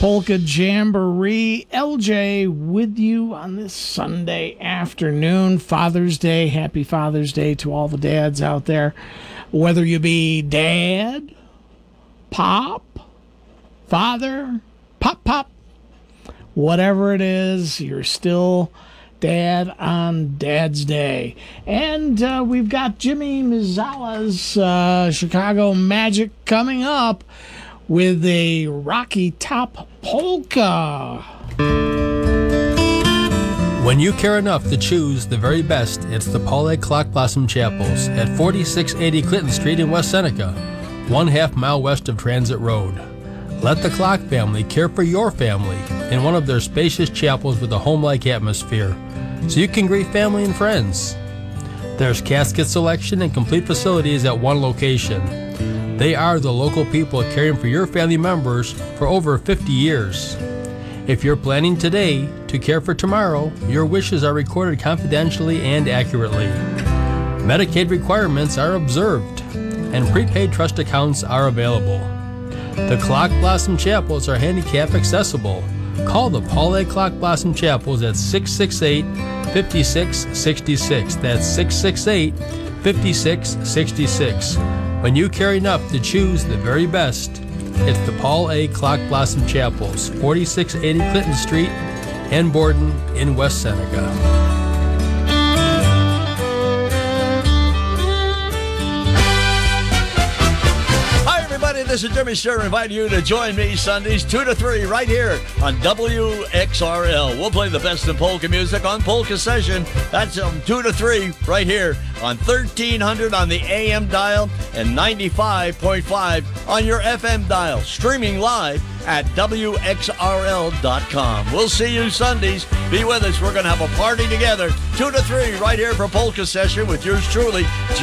Polka Jamboree. LJ with you on this Sunday afternoon, Father's Day. Happy Father's Day to all the dads out there. Whether you be dad, pop, father, pop, whatever it is, you're still dad on Dad's Day. And we've got Jimmy Mazala's Chicago Magic coming up with a Rocky Top polka. When you care enough to choose the very best, it's the Paul A. Clock Blossom Chapels at 4680 Clinton Street in West Seneca, 1/2 mile west of Transit Road. Let the Clock family care for your family in one of their spacious chapels with a home-like atmosphere, so you can greet family and friends. There's casket selection and complete facilities at one location. They are the local people caring for your family members for over 50 years. If you're planning today to care for tomorrow, your wishes are recorded confidentially and accurately. Medicaid requirements are observed, and prepaid trust accounts are available. The Clock Blossom Chapels are handicap accessible. Call the Paul A. Clock Blossom Chapels at 668-5666. That's 668-5666. When you care enough to choose the very best, it's the Paul A. Clock Blossom Chapels, 4680 Clinton Street and Borden in West Seneca. This is Jimmy Sherman inviting you to join me Sundays 2 to 3 right here on WXRL. We'll play the best in polka music on Polka Session. That's 2 to 3 right here on 1300 on the AM dial and 95.5 on your FM dial. Streaming live at WXRL.com. We'll see you Sundays. Be with us. We're going to have a party together 2 to 3 right here for Polka Session with yours truly,